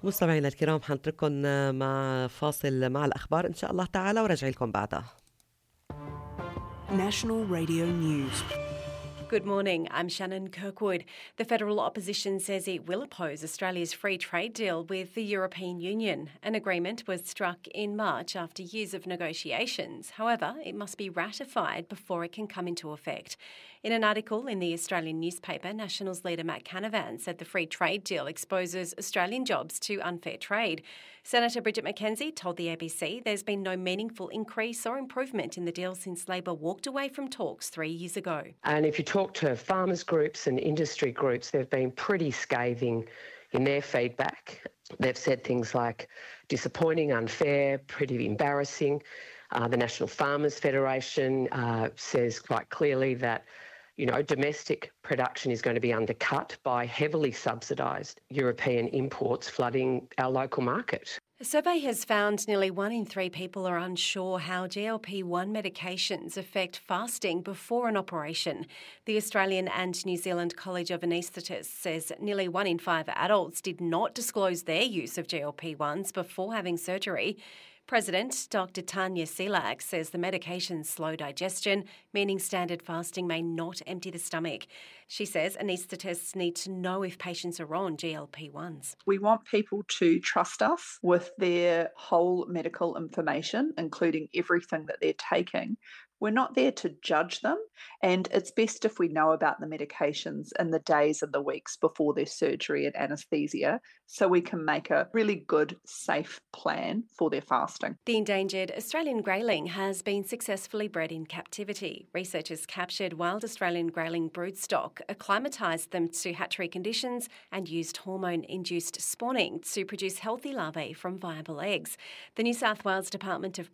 مستمعينا الكرام حنترككم مع فاصل مع الأخبار إن شاء الله تعالى ورجع لكم بعدها. National Radio News. Good morning, I'm Shannon Kirkwood. The federal opposition says it will oppose Australia's free trade deal with the European Union. An agreement was struck in March after years of negotiations. However, it must be ratified before it can come into effect. In an article in the Australian newspaper, Nationals leader Matt Canavan said the free trade deal exposes Australian jobs to unfair trade. Senator Bridget McKenzie told the ABC there's been no meaningful increase or improvement in the deal since Labor walked away from talks 3 years ago. And if you talk to farmers groups and industry groups, they've been pretty scathing in their feedback. They've said things like disappointing, unfair, pretty embarrassing. The National Farmers Federation says quite clearly that domestic production is going to be undercut by heavily subsidised European imports flooding our local market. A survey has found nearly 1 in 3 people are unsure how GLP-1 medications affect fasting before an operation. The Australian and New Zealand College of Anaesthetists says nearly 1 in 5 adults did not disclose their use of GLP-1s before having surgery. President Dr. Tanya Selak says the medications slow digestion, meaning standard fasting may not empty the stomach. She says anaesthetists need to know if patients are on GLP-1s. We want people to trust us with their whole medical information, including everything that they're taking. We're not there to judge them, and it's best if we know about the medications in the days and the weeks before their surgery and anaesthesia, so we can make a really good, safe plan for their fasting. The endangered Australian grayling has been successfully bred in captivity. Researchers captured wild Australian grayling broodstock, acclimatised them to hatchery conditions and used hormone-induced spawning to produce healthy larvae from viable eggs. The New South Wales Department of